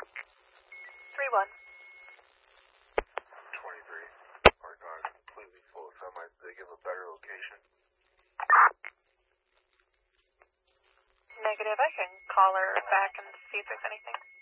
3-1. 23. Our gone completely full. So might they give a better location? Negative. I can call her back and see if there's anything.